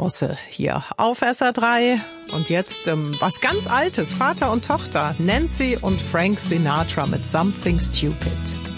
Bosse hier auf SR3. Und jetzt was ganz Altes, Vater und Tochter, Nancy und Frank Sinatra mit Something Stupid.